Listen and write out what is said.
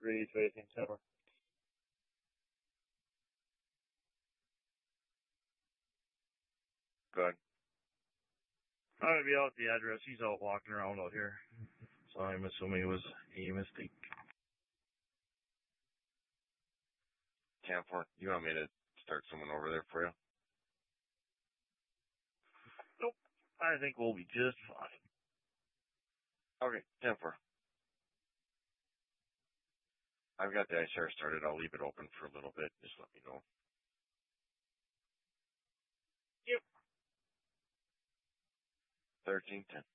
3 facing tower. Good. I'm gonna be out at the address. He's out walking around out here. So I'm assuming it was a mistake. 10-4. You want me to start someone over there for you? Nope. I think we'll be just fine. Okay, 10-4. I've got the ICR started. I'll leave it open for a little bit. Just let me know. Yep. 13-10.